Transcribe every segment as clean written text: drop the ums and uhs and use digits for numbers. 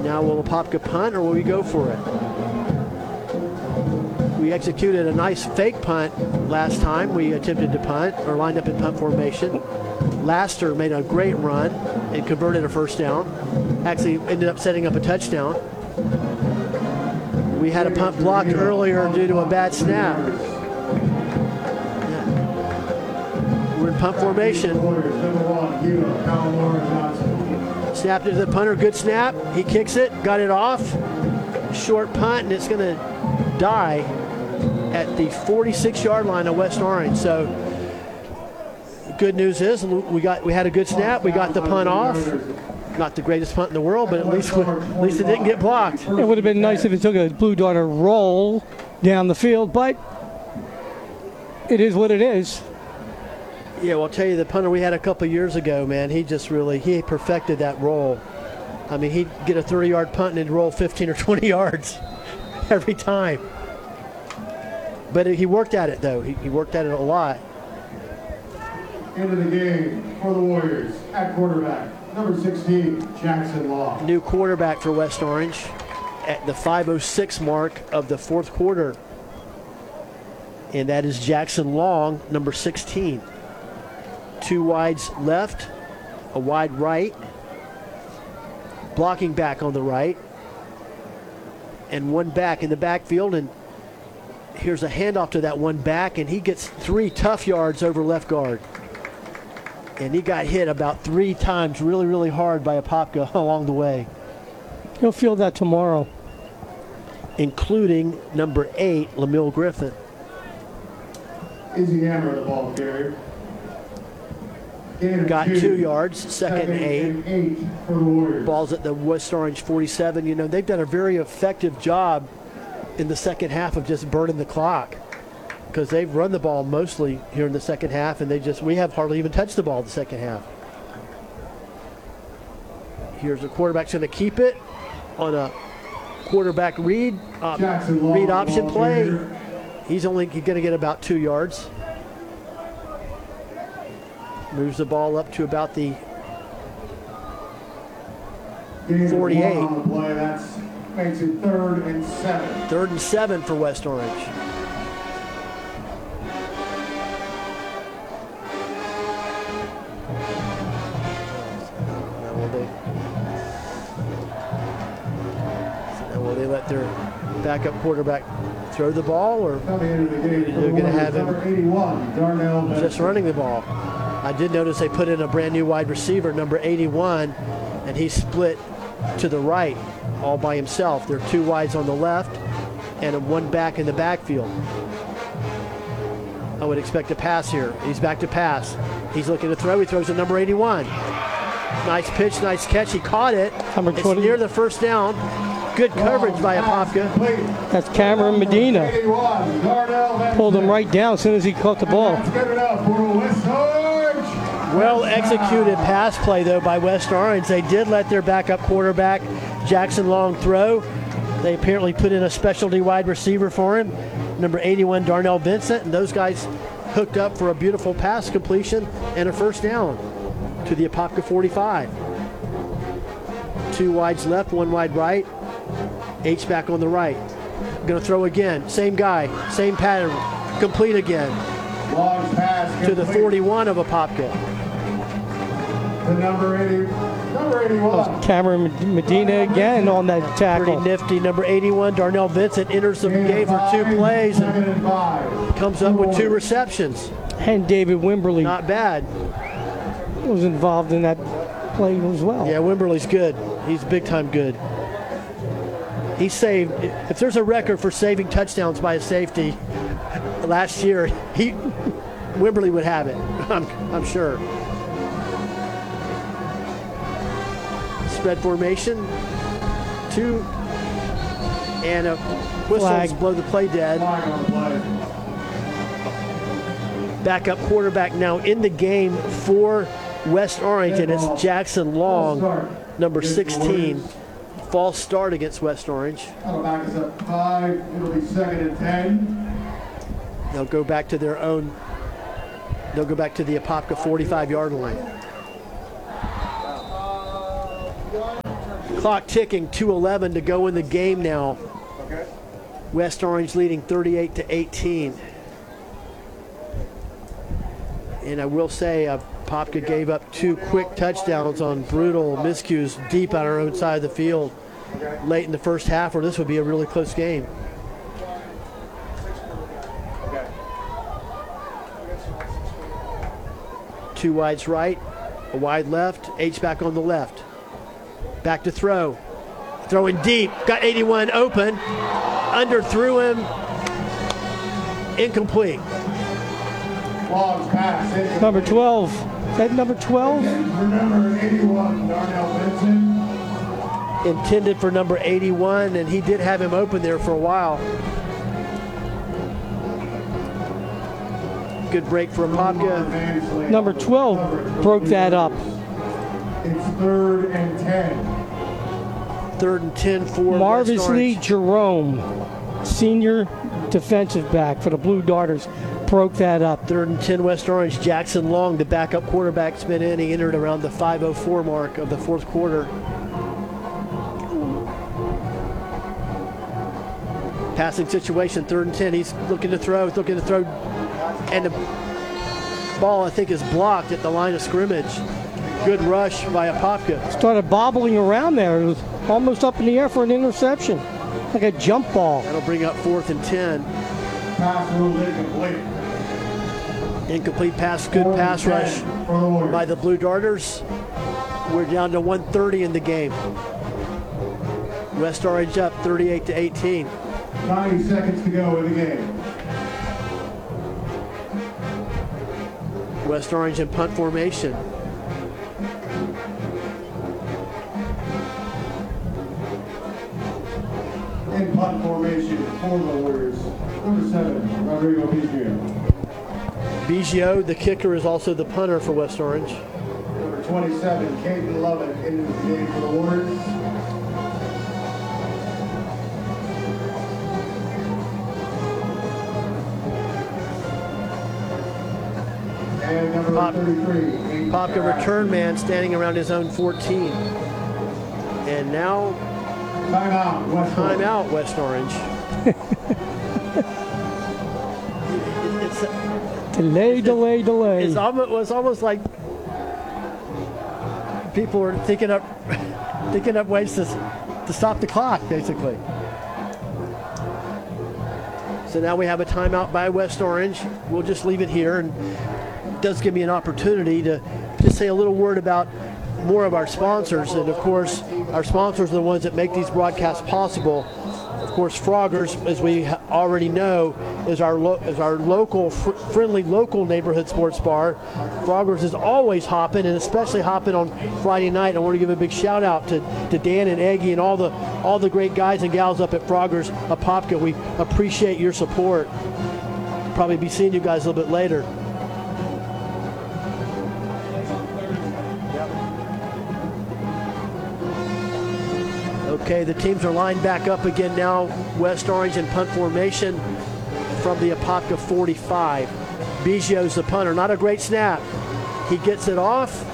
And now will Apopka punt or will we go for it? We executed a nice fake punt last time. We attempted to punt or lined up in punt formation. Laster made a great run and converted a first down. Actually ended up setting up a touchdown. We had a punt blocked earlier due to a bad snap. We're in punt formation. Snapped it to the punter, good snap. He kicks it, got it off. Short punt, and it's going to die at the 46-yard line of West Orange. So good news is we had a good snap. We got the punt off. Not the greatest punt in the world, but at least it didn't get blocked. It would have been nice if it took a Blue Darter roll down the field, but it is what it is. Yeah, well, I'll tell you, the punter we had a couple years ago, man, he perfected that roll. I mean, he'd get a 30-yard punt and he'd roll 15 or 20 yards every time. But he worked at it, though. He worked at it a lot. Into the game for the Warriors at quarterback, number 16, Jackson Long. New quarterback for West Orange at the 5:06 mark of the fourth quarter. And that is Jackson Long, number 16. 2 wides left, a wide right, blocking back on the right, and 1 back in the backfield. And here's a handoff to that 1 back, and he gets 3 tough yards over left guard. And he got hit about 3 times really, really hard by Apopka along the way. He'll feel that tomorrow. Including number 8, Lamille Griffin. Izzy Hammer, the ball carrier. Got 2 yards, second and 8. For the Warriors. Ball's at the West Orange 47. You know, they've done a very effective job in the second half of just burning the clock, because they've run the ball mostly here in the second half, and we have hardly even touched the ball in the second half. Here's the quarterback's going to keep it on a quarterback read option play. He's only going to get about 2 yards. Moves the ball up to about the 48. On the play. That makes it 3rd and 7. 3rd and 7 for West Orange. Now will they let their backup quarterback throw the ball, or they're going to have him 81, Darnell just running the ball? I did notice they put in a brand new wide receiver, number 81, and he split to the right all by himself. There are 2 wides on the left and 1 back in the backfield. I would expect a pass here. He's back to pass. He's looking to throw. He throws to number 81. Nice pitch, nice catch. He caught it. It's near the first down. Good coverage by Apopka. That's Cameron Medina. Pulled him right down as soon as he caught the ball. Well executed pass play, though, by West Orange. They did let their backup quarterback, Jackson Long, throw. They apparently put in a specialty wide receiver for him, number 81, Darnell Vincent, and those guys hooked up for a beautiful pass completion and a first down to the Apopka 45. 2 wides left, 1 wide right. H-back on the right. Going to throw again. Same guy, same pattern. Complete again. Long pass to the 41 of Apopka. The number 81. Cameron Medina again on that tackle. Pretty nifty. Number 81, Darnell Vincent, enters the game for 2 plays and comes up with 2 receptions. And David Wimberly. Not bad. Was involved in that play as well. Yeah, Wimberly's good. He's big time good. He saved, if there's a record for saving touchdowns by a safety last year, Wimberly would have it. I'm sure. Spread formation. 2. And a whistles blow the play dead. Backup quarterback now in the game for West Orange, and it's Jackson Long, number 16. False start against West Orange. Back is up 5. It'll be 2nd and 10. They'll go back to their own. They'll go back to the Apopka 45-yard line. Clock ticking, 2:11 to go in the game now. Okay. West Orange leading 38-18. And I will say, Popka gave up 2 quick touchdowns on brutal miscues deep on our own side of the field late in the first half, or this would be a really close game. Okay. 2 wides right, a wide left, H-back on the left. Back to throw. Throwing deep, got 81 open, underthrew him, incomplete. Long pass. Incomplete. Number 12. Is that number 12? For number 81, Darnell Benson. Intended for number 81, and he did have him open there for a while. Good break for Apopka. Number 12 broke that up. It's 3rd and 10. 3rd and 10 for Marvis West Lee Orange. Jerome, senior defensive back for the Blue Darters, broke that up. 3rd and 10 West Orange. Jackson Long, the backup quarterback's been in. He entered around the 5:04 mark of the 4th quarter. Passing situation, 3rd and 10. He's looking to throw, and the ball, I think, is blocked at the line of scrimmage. Good rush by Apopka. Started bobbling around there. It was almost up in the air for an interception, like a jump ball. That'll bring up 4th and 10. Pass ruled incomplete. Incomplete pass, good 4th pass and rush 10 for the Warriors. by the Blue Darters. We're down to 1:30 in the game. West Orange up 38-18. 90 seconds to go in the game. West Orange in punt formation. In punt formation for the Warriors. Number 7, Rodrigo Biggio. Biggio, the kicker, is also the punter for West Orange. Number 27, Caden Lovett, into the game for the Warriors. And number 33, Aiden Popka Jackson. return man standing around his own 14. And now Timeout, West Orange. timeout, West Orange. It's Delay. It was almost like people were thinking up ways to stop the clock, basically. So now we have a timeout by West Orange. We'll just leave it here, and it does give me an opportunity to just say a little word about more of our sponsors. And of course, our sponsors are the ones that make these broadcasts possible. Of course, Froggers, as we already know, is our local, friendly local neighborhood sports bar. Froggers is always hopping, and especially hopping on Friday night. I want to give a big shout out to Dan and Eggy and all the great guys and gals up at Froggers, Apopka. We appreciate your support. Probably be seeing you guys a little bit later. Okay, the teams are lined back up again now. West Orange in punt formation from the Apopka 45. Biggio's the punter. Not a great snap. He gets it off.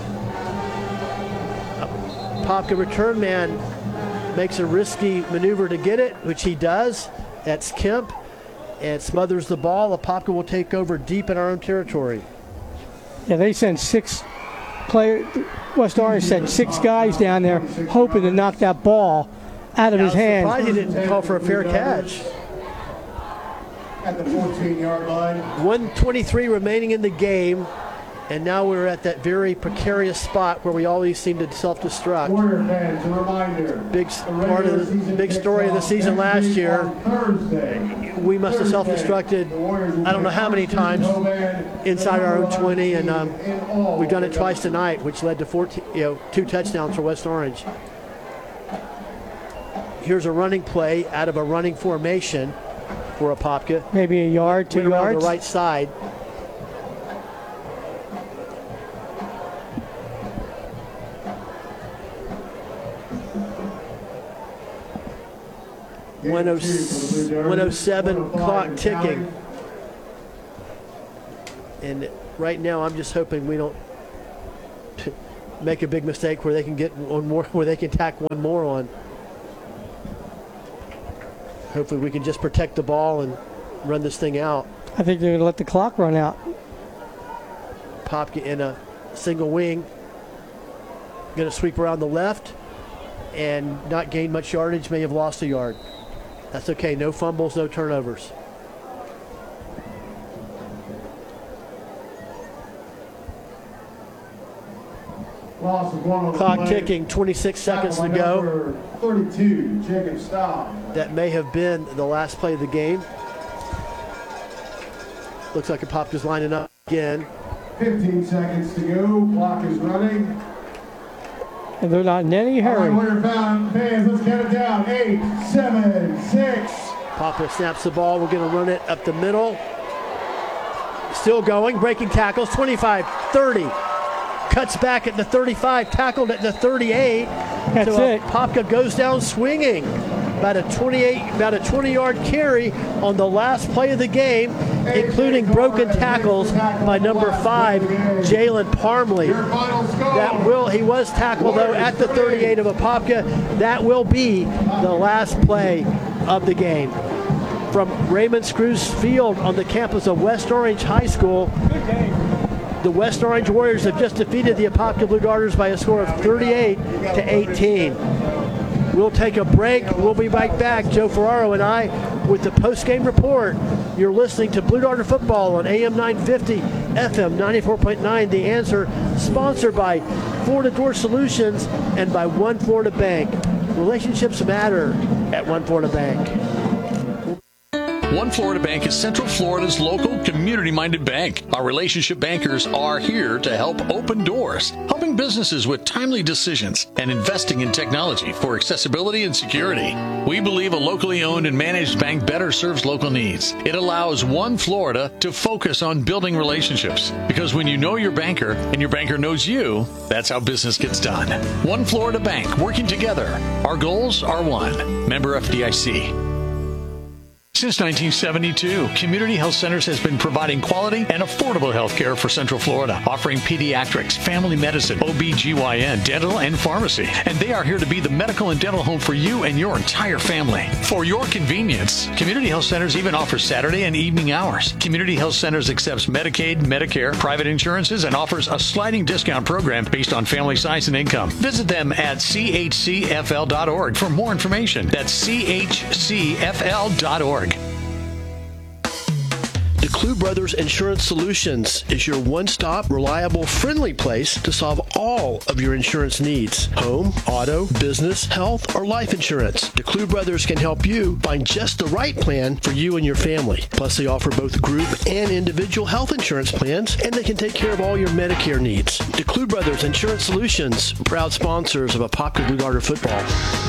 Apopka return man makes a risky maneuver to get it, which he does. That's Kemp, and smothers the ball. Apopka will take over deep in our own territory. Yeah, they sent 6 players. West Orange sent 6 guys down there hoping to knock that ball out of his Surprised hand. he didn't call for a fair catch. At the 14-yard line. 1:23 remaining in the game, and now we're at that very precarious spot where we always seem to self-destruct. Warrior fans, a reminder. Big part of the big story of the season last year. Thursday. We must have self-destructed, I don't know how many times, inside our own 20, and we've done it twice tonight, which led to 2 touchdowns for West Orange. Here's a running play out of a running formation for Apopka. Maybe a yard, 2 Went around yards. the right side. Game 2 for the Blue Darters. 107 105 clock and ticking. counting. And right now I'm just hoping we don't make a big mistake where they can get one more, where they can tack one more on. Hopefully we can just protect the ball and run this thing out. I think they're going to let the clock run out. Popka in a single wing. Going to sweep around the left and not gain much yardage, may have lost a yard. That's okay, no fumbles, no turnovers. Loss of one on the Clock play. ticking, 26 seconds to go. Number 32, Jacob Staub. That may have been the last play of the game. Looks like Popka's lining up again. 15 seconds to go. Clock is running. And they're not in any All right, hurry. Warrior fans, let's get it down. 8, 7, 6. Popka snaps the ball. We're going to run it up the middle. Still going, breaking tackles, 25, 30. Cuts back at the 35, tackled at the 38. That's so it. Popka goes down swinging. About a 20-yard carry on the last play of the game, including broken tackles by number 5, Jalen Parmley. Your final score. He was tackled though at the 38 of Apopka. That will be the last play of the game. From Raymond Screws Field on the campus of West Orange High School, the West Orange Warriors have just defeated the Apopka Blue Darters by a score of 38-18. We'll take a break. We'll be right back, Joe Ferraro and I, with the post-game report. You're listening to Blue Darter Football on AM 950, FM 94.9. The Answer, sponsored by Florida Door Solutions and by One Florida Bank. Relationships matter at One Florida Bank. One Florida Bank is Central Florida's local community-minded bank. Our relationship bankers are here to help open doors, helping businesses with timely decisions, and investing in technology for accessibility and security. We believe a locally owned and managed bank better serves local needs. It allows One Florida to focus on building relationships, because when you know your banker and your banker knows you, that's how business gets done. One Florida Bank, working together. Our goals are one. Member FDIC. Since 1972, Community Health Centers has been providing quality and affordable health care for Central Florida, offering pediatrics, family medicine, OB/GYN, dental, and pharmacy. And they are here to be the medical and dental home for you and your entire family. For your convenience, Community Health Centers even offers Saturday and evening hours. Community Health Centers accepts Medicaid, Medicare, private insurances, and offers a sliding discount program based on family size and income. Visit them at chcfl.org for more information. That's chcfl.org. DeClue Brothers Insurance Solutions is your one-stop, reliable, friendly place to solve all of your insurance needs. Home, auto, business, health, or life insurance. DeClue Brothers can help you find just the right plan for you and your family. Plus, they offer both group and individual health insurance plans, and they can take care of all your Medicare needs. DeClue Brothers Insurance Solutions, proud sponsors of Apopka Blue Darter football.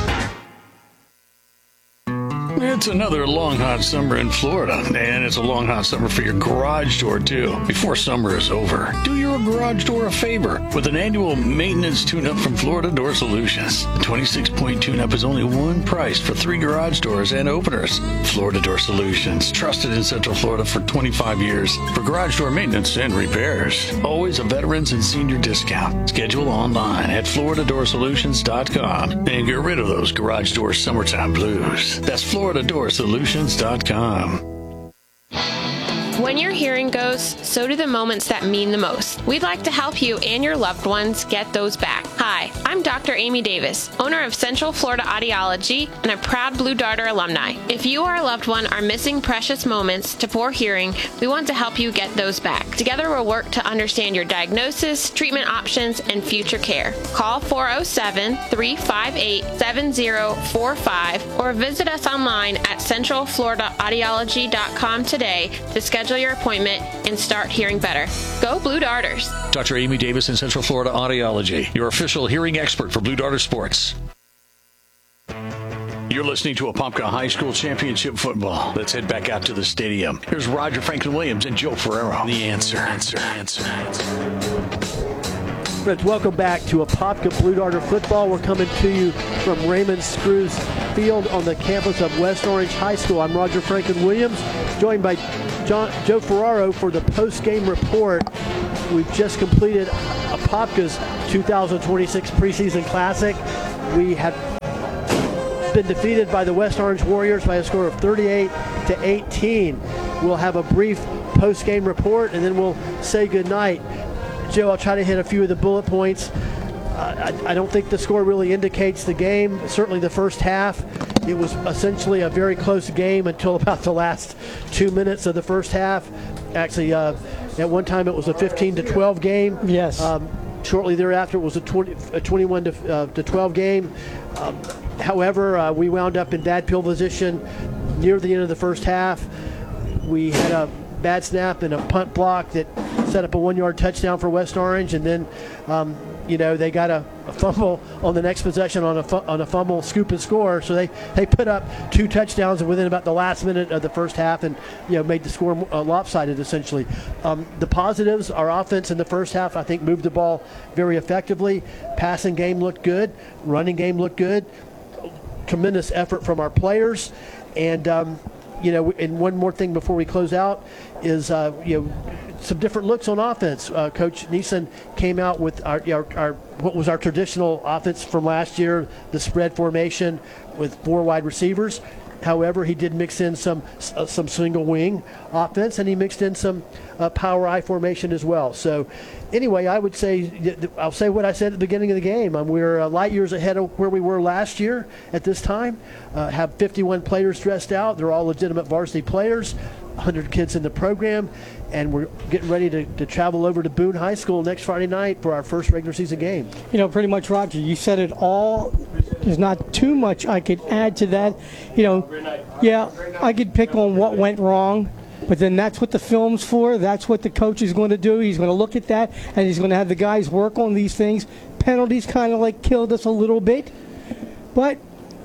It's another long, hot summer in Florida, and it's a long, hot summer for your garage door, too. Before summer is over, do your garage door a favor with an annual maintenance tune-up from Florida Door Solutions. The 26-point tune-up is only one price for 3 garage doors and openers. Florida Door Solutions, trusted in Central Florida for 25 years for garage door maintenance and repairs. Always a veterans and senior discount. Schedule online at FloridaDoorSolutions.com and get rid of those garage door summertime blues. That's FloridaDoorSolutions.com. When your hearing goes, so do the moments that mean the most. We'd like to help you and your loved ones get those back. Hi, I'm Dr. Amy Davis, owner of Central Florida Audiology and a proud Blue Darter alumni. If you or a loved one are missing precious moments to poor hearing, we want to help you get those back. Together we'll work to understand your diagnosis, treatment options, and future care. Call 407-358-7045 or visit us online at centralfloridaaudiology.com today to schedule your appointment and start hearing better. Go Blue Darters! Dr. Amy Davis in Central Florida Audiology, your official hearing expert for Blue Darter Sports. You're listening to Apopka High School Championship Football. Let's head back out to the stadium. Here's Roger Franklin Williams and Joe Ferraro. The answer. Friends, welcome back to Apopka Blue Darter Football. We're coming to you from Raymond Screws Field on the campus of West Orange High School. I'm Roger Franklin Williams, joined by Joe Ferraro for the post-game report. We've just completed a Apopka's 2026 preseason classic. We have been defeated by the West Orange Warriors by a score of 38-18. We'll have a brief post-game report, and then we'll say goodnight. Joe, I'll try to hit a few of the bullet points. I don't think the score really indicates the game. Certainly the first half, it was essentially a very close game until about the last 2 minutes of the first half. Actually, at one time it was a 15-12 game. Yes. Shortly thereafter, it was a 21-12 game. However, we wound up in bad field position near the end of the first half. We had a bad snap and a punt block that set up a 1-yard touchdown for West Orange, and then they got a fumble on the next possession on a fumble, scoop and score. So they put up 2 touchdowns within about the last minute of the first half, and made the score lopsided essentially. The positives, our offense in the first half, I think, moved the ball very effectively. Passing game looked good, running game looked good. Tremendous effort from our players, and and one more thing before we close out is some different looks on offense. Coach Neeson came out with our what was our traditional offense from last year, the spread formation with 4 wide receivers. However, he did mix in some single wing offense, and he mixed in some power I formation as well. So anyway, I would say, I'll say what I said at the beginning of the game. We're light years ahead of where we were last year at this time. Have 51 players dressed out. They're all legitimate varsity players, 100 kids in the program, and we're getting ready to travel over to Boone High School next Friday night for our first regular season game. Pretty much, Roger, you said it all. There's not too much I could add to that. Yeah, I could pick on what went wrong, but then that's what the film's for. That's what the coach is going to do. He's going to look at that, and he's going to have the guys work on these things. Penalties kind of killed us a little bit, but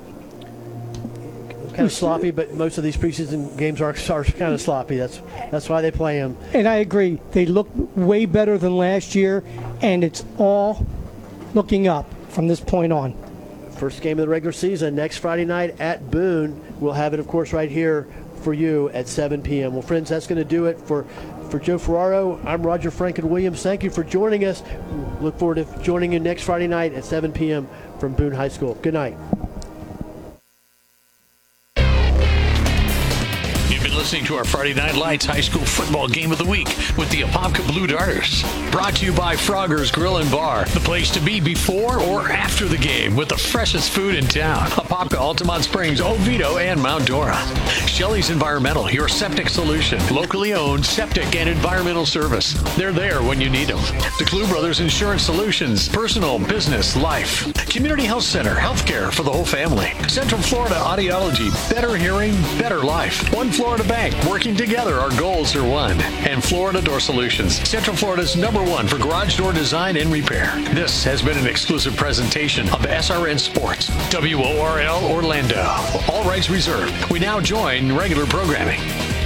kind of sloppy, but most of these preseason games are kind of sloppy. That's why they play them. And I agree. They look way better than last year, and it's all looking up from this point on. First game of the regular season next Friday night at Boone. We'll have it, of course, right here for you at 7 p.m. Well, friends, that's going to do it for Joe Ferraro. I'm Roger Franklin-Williams. Thank you for joining us. Look forward to joining you next Friday night at 7 p.m. from Boone High School. Good night. Listening to our Friday Night Lights High School Football Game of the Week with the Apopka Blue Darters. Brought to you by Frogger's Grill and Bar, the place to be before or after the game with the freshest food in town. Apopka, Altamont Springs, Oviedo, and Mount Dora. Shelley's Environmental, your septic solution. Locally owned septic and environmental service. They're there when you need them. The Clue Brothers Insurance Solutions, personal, business, life. Community Health Center, healthcare for the whole family. Central Florida Audiology, better hearing, better life. One Florida Bank, working together, our goals are one. And Florida Door Solutions, Central Florida's #1 for garage door design and repair. This has been an exclusive presentation of SRN Sports, WORL Orlando. All rights reserved. We now join regular programming.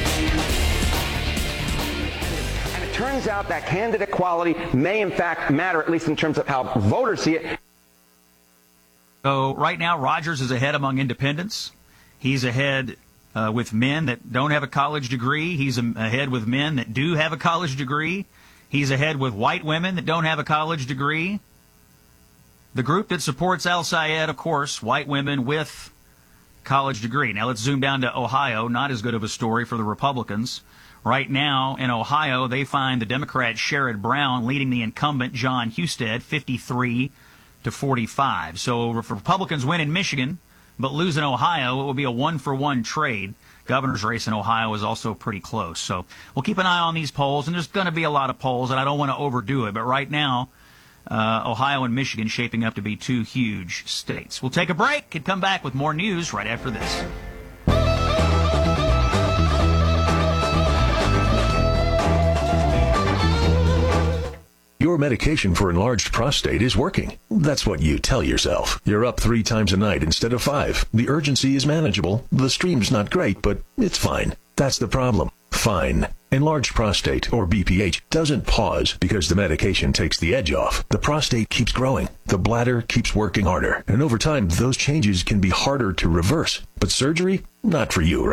And it turns out that candidate quality may in fact matter, at least in terms of how voters see it. So right now, Rogers is ahead among independents. He's ahead with men that don't have a college degree. He's ahead with men that do have a college degree. He's ahead with white women that don't have a college degree. The group that supports Al Sayed, of course, white women with college degree. Now let's zoom down to Ohio. Not as good of a story for the Republicans. Right now in Ohio, they find the Democrat Sherrod Brown leading the incumbent John Husted 53-45. So if Republicans win in Michigan but lose in Ohio, it will be a 1-for-1 trade. Governor's race in Ohio is also pretty close. So we'll keep an eye on these polls, and there's going to be a lot of polls, and I don't want to overdo it. But right now, Ohio and Michigan shaping up to be 2 huge states. We'll take a break and come back with more news right after this. Your medication for enlarged prostate is working. That's what you tell yourself. You're up 3 times a night instead of 5. The urgency is manageable. The stream's not great, but it's fine. That's the problem. Fine. Enlarged prostate, or BPH, doesn't pause because the medication takes the edge off. The prostate keeps growing. The bladder keeps working harder. And over time, those changes can be harder to reverse. But surgery? Not for you, right?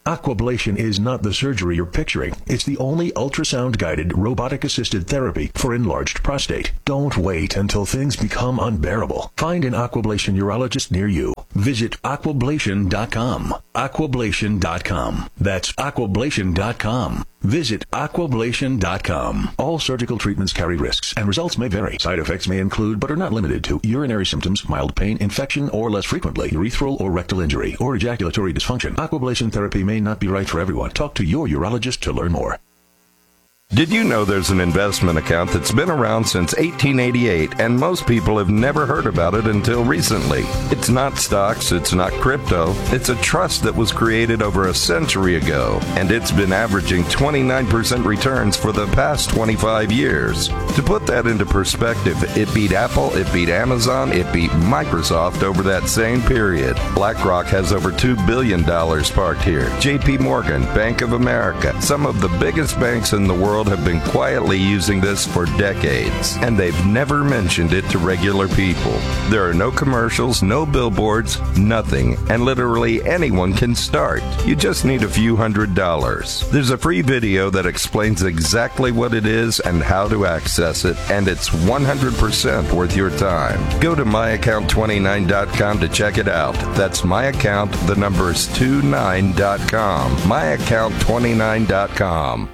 Aquablation is not the surgery you're picturing. It's the only ultrasound-guided, robotic-assisted therapy for enlarged prostate. Don't wait until things become unbearable. Find an Aquablation urologist near you. Visit aquablation.com. Aquablation.com. That's aquablation.com. Visit aquablation.com. All surgical treatments carry risks, and results may vary. Side effects may include, but are not limited to, urinary symptoms, mild pain, infection, or less frequently, urethral or rectal injury, or ejaculatory dysfunction. Aquablation therapy may not be right for everyone. Talk to your urologist to learn more. Did you know there's an investment account that's been around since 1888 and most people have never heard about it until recently? It's not stocks, it's not crypto, it's a trust that was created over a century ago, and it's been averaging 29% returns for the past 25 years. To put that into perspective, it beat Apple, it beat Amazon, it beat Microsoft over that same period. BlackRock has over $2 billion parked here. JP Morgan, Bank of America, some of the biggest banks in the world have been quietly using this for decades, and they've never mentioned it to regular people. There are no commercials, no billboards, nothing, and literally anyone can start. You just need a few $100s. There's a free video that explains exactly what it is and how to access it, and it's 100% worth your time. Go to myaccount29.com to check it out. That's myaccount, the number's 29.com. myaccount29.com.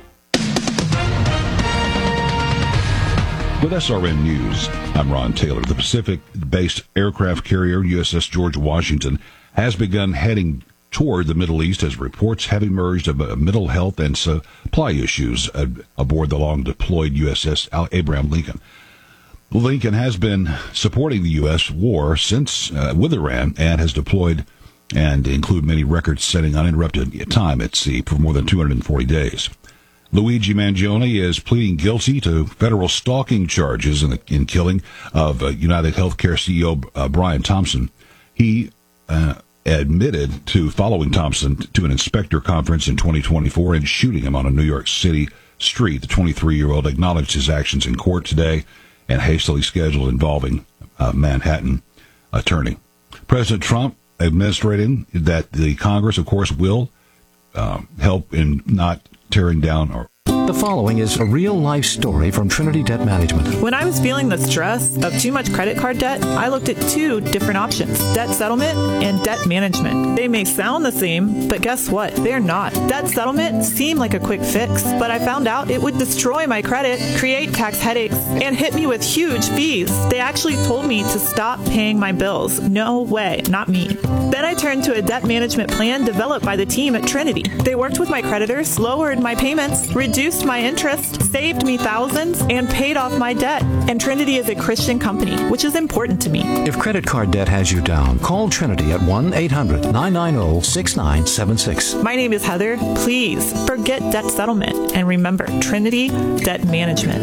With SRN News, I'm Ron Taylor. The Pacific-based aircraft carrier USS George Washington has begun heading toward the Middle East as reports have emerged of mental health and supply issues aboard the long-deployed USS Abraham Lincoln. Lincoln has been supporting the U.S. war since with Iran and has deployed and include many record-setting uninterrupted time at sea for more than 240 days. Luigi Mangione is pleading guilty to federal stalking charges in killing of United Healthcare CEO Brian Thompson. He admitted to following Thompson to an inspector conference in 2024 and shooting him on a New York City street. The 23-year-old acknowledged his actions in court today and hastily scheduled involving a Manhattan attorney. President Trump administrating that the Congress, of course, will help in not tearing down or... The following is a real-life story from Trinity Debt Management. When I was feeling the stress of too much credit card debt, I looked at two different options, debt settlement and debt management. They may sound the same, but guess what? They're not. Debt settlement seemed like a quick fix, but I found out it would destroy my credit, create tax headaches, and hit me with huge fees. They actually told me to stop paying my bills. No way, not me. Then I turned to a debt management plan developed by the team at Trinity. They worked with my creditors, lowered my payments, reduced my interest, saved me thousands, and paid off my debt. And Trinity is a Christian company, which is important to me. If credit card debt has you down, call Trinity at 1-800-990-6976. My name is Heather. Please forget debt settlement and remember Trinity Debt Management.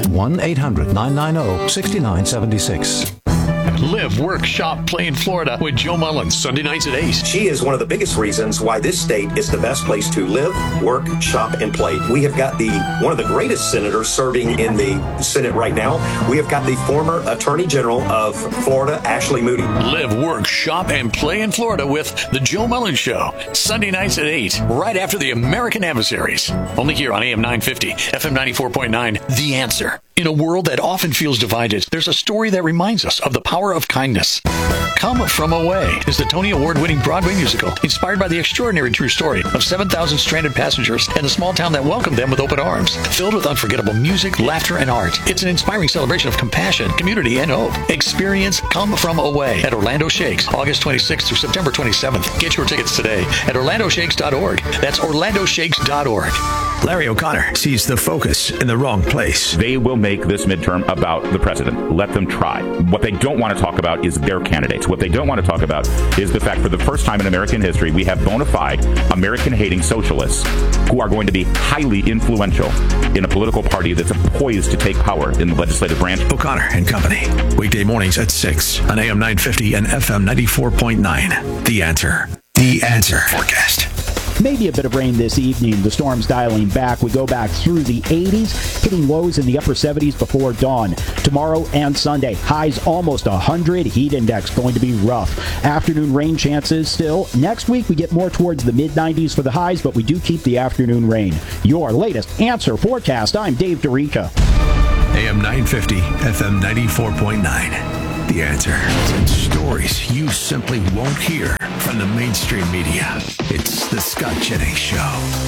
1-800-990-6976. Live, work, shop, play in Florida with Joe Mullins, Sunday nights at 8. She is one of the biggest reasons why this state is the best place to live, work, shop, and play. We have got one of the greatest senators serving in the Senate right now. We have got the former Attorney General of Florida, Ashley Moody. Live, work, shop, and play in Florida with The Joe Mullins Show, Sunday nights at 8, right after the American Adversaries. Only here on AM 950, FM 94.9, The Answer. In a world that often feels divided, there's a story that reminds us of the power of kindness. Come From Away is the Tony Award-winning Broadway musical inspired by the extraordinary true story of 7,000 stranded passengers and a small town that welcomed them with open arms. Filled with unforgettable music, laughter, and art, it's an inspiring celebration of compassion, community, and hope. Experience Come From Away at Orlando Shakes, August 26th through September 27th. Get your tickets today at orlandoshakes.org. That's orlandoshakes.org. Larry O'Connor sees the focus in the wrong place. They will make this midterm about the president. Let them try. What they don't want to talk about is their candidates. What they don't want to talk about is the fact for the first time in American history, we have bona fide American-hating socialists who are going to be highly influential in a political party that's poised to take power in the legislative branch. O'Connor and Company. Weekday mornings at 6 on AM 950 and FM 94.9. The Answer. The Answer. Forecast. Maybe a bit of rain this evening. The storm's dialing back. We go back through the 80s, hitting lows in the upper 70s before dawn. Tomorrow and Sunday, highs almost 100. Heat index going to be rough. Afternoon rain chances still. Next week, we get more towards the mid-90s for the highs, but we do keep the afternoon rain. Your latest Answer Forecast. I'm Dave DeRica. AM 950, FM 94.9. The Answer. And stories you simply won't hear from the mainstream media. It's the Scott Jennings Show.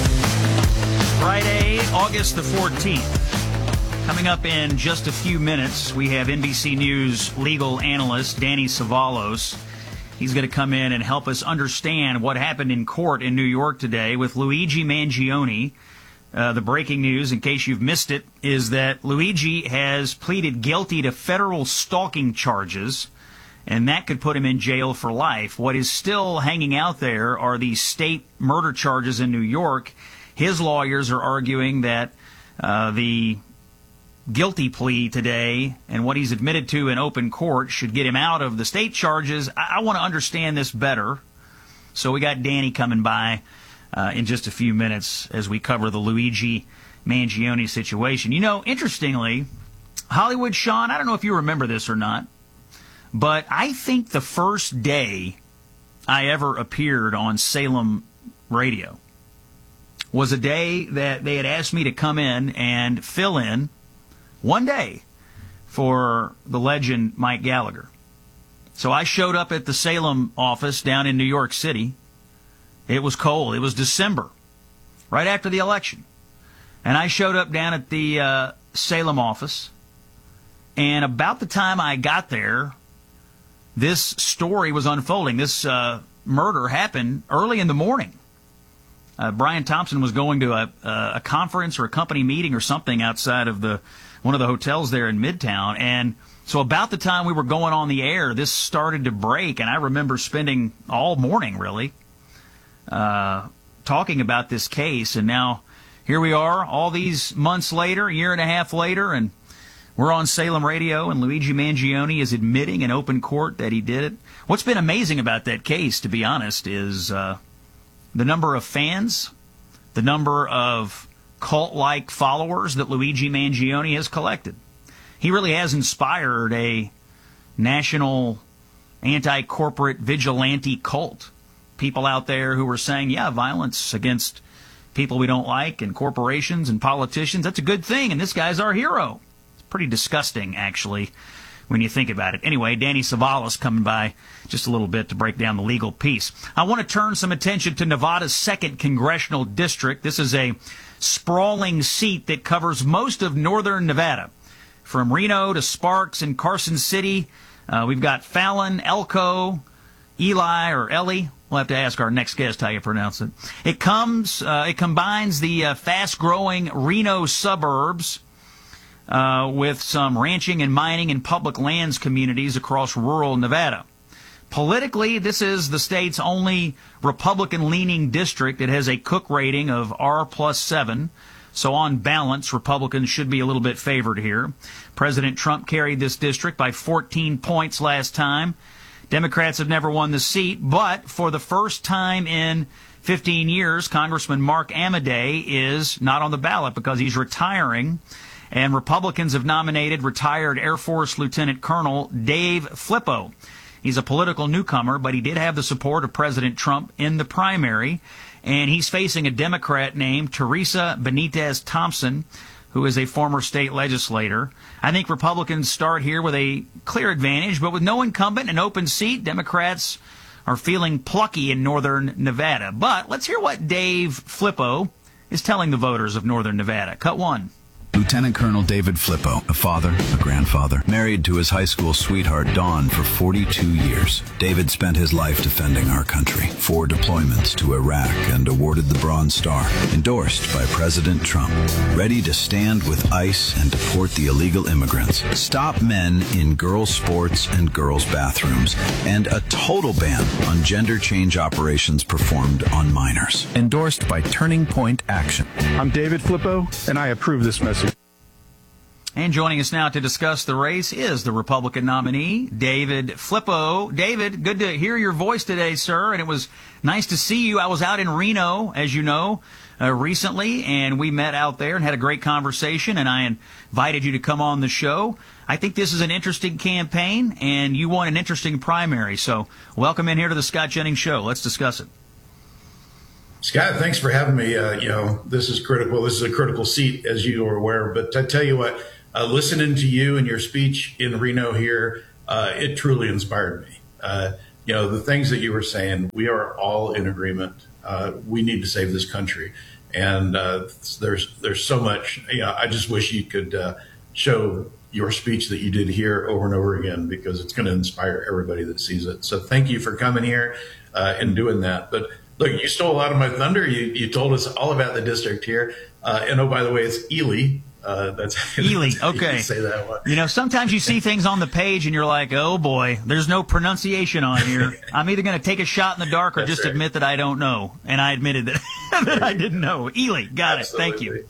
Friday, August the 14th. Coming up in just a few minutes, we have NBC News legal analyst Danny Savalos. He's going to come in and help us understand what happened in court in New York today with Luigi Mangione. The breaking news, in case you've missed it, is that Luigi has pleaded guilty to federal stalking charges, and that could put him in jail for life. What is still hanging out there are these state murder charges in New York. His lawyers are arguing that the guilty plea today and what he's admitted to in open court should get him out of the state charges. I want to understand this better, so we got Danny coming by in just a few minutes as we cover the Luigi Mangione situation. You know, interestingly, Hollywood Sean, I don't know if you remember this or not, but I think the first day I ever appeared on Salem Radio was a day that they had asked me to come in and fill in one day for the legend Mike Gallagher. So I showed up at the Salem office down in New York City. It was cold. It was December, right after the election. And I showed up down at the Salem office. And about the time I got there, this story was unfolding. This murder happened early in the morning. Brian Thompson was going to a conference or a company meeting or something outside of one of the hotels there in Midtown. And so about the time we were going on the air, this started to break. And I remember spending all morning, really, talking about this case, and now here we are all these months later, a year and a half later, and we're on Salem Radio, and Luigi Mangione is admitting in open court that he did it. What's been amazing about that case, to be honest, is the number of fans, the number of cult-like followers that Luigi Mangione has collected. He really has inspired a national anti-corporate vigilante cult. People out there who were saying, yeah, violence against people we don't like and corporations and politicians, that's a good thing, and this guy's our hero. It's pretty disgusting, actually, when you think about it. Anyway, Danny Savalos coming by just a little bit to break down the legal piece. I want to turn some attention to Nevada's 2nd Congressional District. This is a sprawling seat that covers most of northern Nevada. From Reno to Sparks and Carson City, we've got Fallon, Elko, Eli or Ellie. We'll have to ask our next guest how you pronounce it. It combines the fast-growing Reno suburbs with some ranching and mining and public lands communities across rural Nevada. Politically, this is the state's only Republican-leaning district. It has a Cook rating of R+7. So on balance, Republicans should be a little bit favored here. President Trump carried this district by 14 points last time. Democrats have never won the seat, but for the first time in 15 years, Congressman Mark Amodei is not on the ballot because he's retiring, and Republicans have nominated retired Air Force Lieutenant Colonel Dave Flippo. He's a political newcomer, but he did have the support of President Trump in the primary, and he's facing a Democrat named Teresa Benitez Thompson, who is a former state legislator. I think Republicans start here with a clear advantage, but with no incumbent and open seat, Democrats are feeling plucky in northern Nevada. But let's hear what Dave Flippo is telling the voters of northern Nevada. Cut 1. Lieutenant Colonel David Flippo, a father, a grandfather, married to his high school sweetheart Dawn for 42 years. David spent his life defending our country, 4 deployments to Iraq and awarded the Bronze Star, endorsed by President Trump, ready to stand with ICE and deport the illegal immigrants, stop men in girls' sports and girls' bathrooms, and a total ban on gender change operations performed on minors. Endorsed by Turning Point Action. I'm David Flippo, and I approve this message. And joining us now to discuss the race is the Republican nominee, David Flippo. David, good to hear your voice today, sir, and it was nice to see you. I was out in Reno, as you know, recently, and we met out there and had a great conversation, and I invited you to come on the show. I think this is an interesting campaign, and you won an interesting primary, so welcome in here to the Scott Jennings Show. Let's discuss it. Scott, thanks for having me. This is critical. This is a critical seat, as you are aware. But I tell you what, listening to you and your speech in Reno here, it truly inspired me. The things that you were saying, we are all in agreement. We need to save this country. And there's so much. I just wish you could show your speech that you did here over and over again, because it's going to inspire everybody that sees it. So thank you for coming here and doing that. But look, you stole a lot of my thunder. You told us all about the district here. And oh, by the way, it's Ely. That's Ely. Okay. You say that one. Sometimes you see things on the page and you're like, oh boy, there's no pronunciation on here. I'm either going to take a shot in the dark or just admit that I don't know. And I admitted that, that I didn't know. Ely. Got Absolutely. it. Thank you.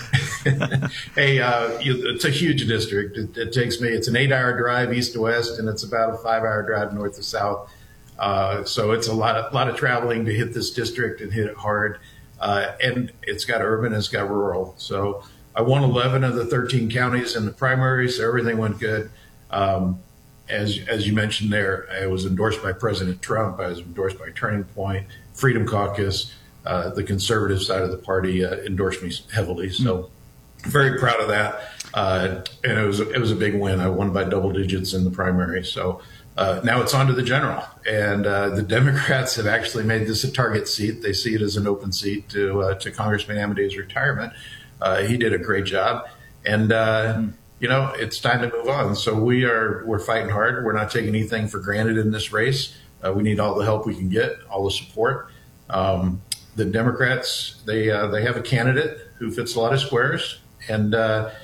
Hey, it's a huge district. It's an 8-hour drive east to west, and it's about a 5-hour drive north to south. So it's a lot of traveling to hit this district and hit it hard. And it's got urban, it's got rural. So I won 11 of the 13 counties in the primary, so everything went good. As you mentioned there, I was endorsed by President Trump. I was endorsed by Turning Point, Freedom Caucus. The conservative side of the party endorsed me heavily. So very proud of that. And it was a big win. I won by double digits in the primary. So now it's on to the general. And the Democrats have actually made this a target seat. They see it as an open seat to Congressman Amadee's retirement. He did a great job. And, it's time to move on. So we're fighting hard. We're not taking anything for granted in this race. We need all the help we can get, all the support. The Democrats, they have a candidate who fits a lot of squares. And,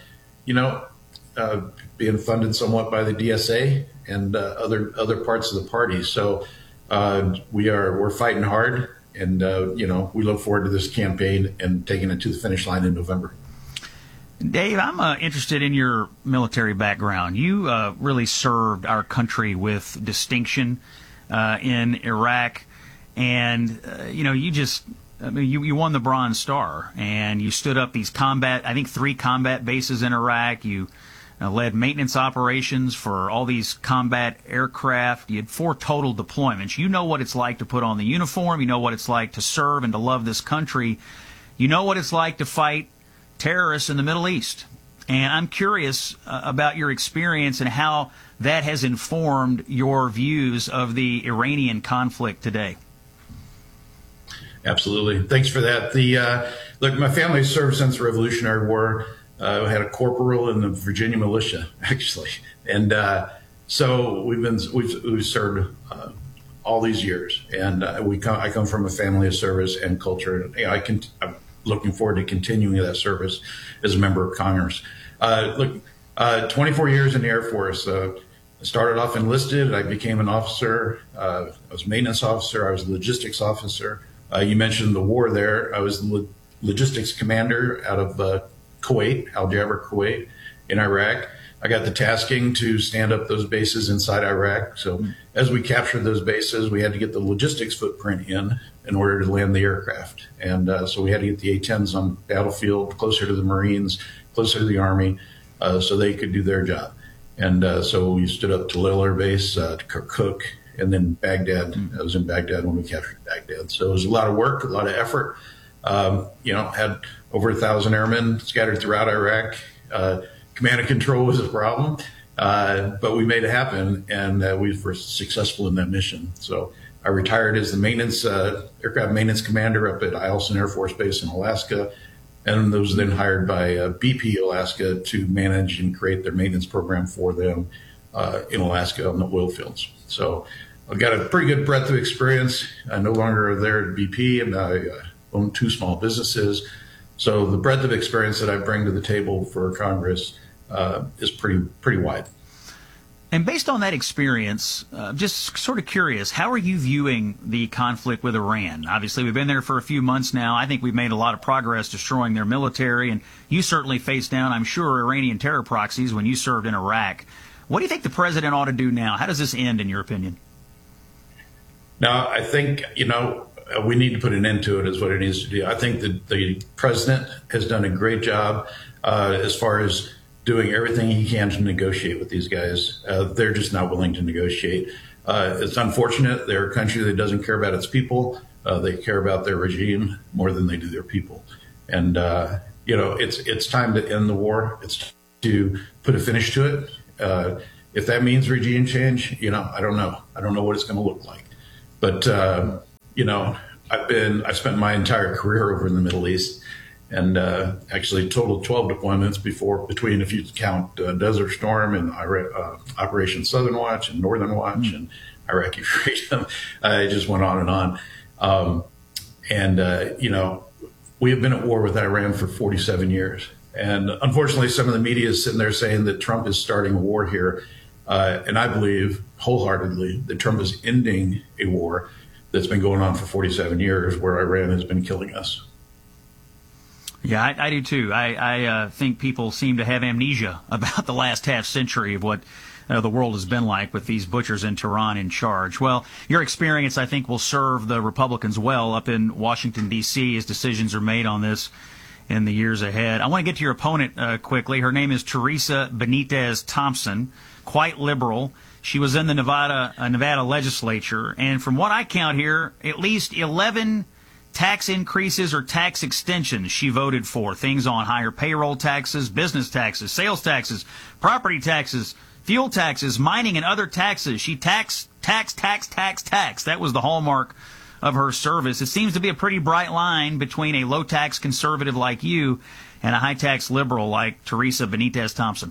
being funded somewhat by the DSA and other parts of the party. So we're fighting hard, and we look forward to this campaign and taking it to the finish line in November. Dave, I'm interested in your military background. You really served our country with distinction in Iraq, and you won the Bronze Star, and you stood up these 3 combat bases in Iraq. You led maintenance operations for all these combat aircraft. You had 4 total deployments. You know what it's like to put on the uniform. You know what it's like to serve and to love this country. You know what it's like to fight terrorists in the Middle East. And I'm curious about your experience and how that has informed your views of the Iranian conflict today. Absolutely. Thanks for that. Look, my family served since the Revolutionary War. I had a corporal in the Virginia militia, actually. And so we've served all these years. And I come from a family of service and culture. And, I'm looking forward to continuing that service as a member of Congress. 24 years in the Air Force. I started off enlisted. I became an officer. I was a maintenance officer. I was a logistics officer. You mentioned the war there. I was the logistics commander out of Kuwait, Al Jaber, Kuwait, in Iraq. I got the tasking to stand up those bases inside Iraq. So as we captured those bases, we had to get the logistics footprint in order to land the aircraft. And so we had to get the A-10s on battlefield, closer to the Marines, closer to the Army, so they could do their job. And so we stood up Talil Air Base, to Kirkuk, and then Baghdad. I was in Baghdad when we captured Baghdad. So it was a lot of work, a lot of effort. Had over 1,000 airmen scattered throughout Iraq. Command and control was a problem, but we made it happen, and we were successful in that mission. So I retired as the aircraft maintenance commander up at Eielson Air Force Base in Alaska, and was then hired by BP Alaska to manage and create their maintenance program for them in Alaska on the oil fields. So I've got a pretty good breadth of experience. I no longer are there at BP, and I own 2 small businesses. So the breadth of experience that I bring to the table for Congress is pretty wide. And based on that experience, just sort of curious, how are you viewing the conflict with Iran? Obviously, we've been there for a few months now. I think we've made a lot of progress destroying their military, and you certainly faced down, I'm sure, Iranian terror proxies when you served in Iraq. What do you think the president ought to do now? How does this end, in your opinion? Now, I think, we need to put an end to it is what it needs to do. I think that the president has done a great job as far as doing everything he can to negotiate with these guys. They're just not willing to negotiate. It's unfortunate. They're a country that doesn't care about its people. They care about their regime more than they do their people. And, it's time to end the war. It's to put a finish to it. If that means regime change, I don't know. I don't know what it's going to look like. But, I've spent my entire career over in the Middle East. And actually total 12 deployments between, if you count Desert Storm and Operation Southern Watch and Northern Watch and Iraqi Freedom. It just went on and on. We have been at war with Iran for 47 years. And unfortunately, some of the media is sitting there saying that Trump is starting a war here. And I believe wholeheartedly that Trump is ending a war that's been going on for 47 years where Iran has been killing us. Yeah, I do too. I think people seem to have amnesia about the last half century of what the world has been like with these butchers in Tehran in charge. Well, your experience, I think, will serve the Republicans well up in Washington, D.C. as decisions are made on this in the years ahead. I want to get to your opponent quickly. Her name is Teresa Benitez Thompson, quite liberal. She was in the Nevada legislature, and from what I count here, at least 11 tax increases or tax extensions she voted for. Things on higher payroll taxes, business taxes, sales taxes, property taxes, fuel taxes, mining and other taxes. She tax. That was the hallmark of her service. It seems to be a pretty bright line between a low-tax conservative like you and a high-tax liberal like Teresa Benitez Thompson.